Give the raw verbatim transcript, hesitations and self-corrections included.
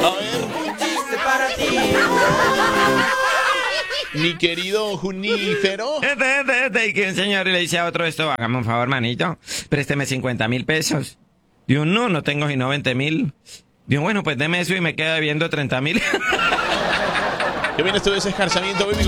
A ver. Un chiste para ti. Mi querido Junífero. Este, este, este, y que un señor le dice a otro esto, hágame un favor, manito, présteme cincuenta mil pesos. Digo, no, no tengo sino veinte mil. Digo, bueno, pues deme eso y me queda debiendo treinta mil. Que viene este desescarzamiento, baby.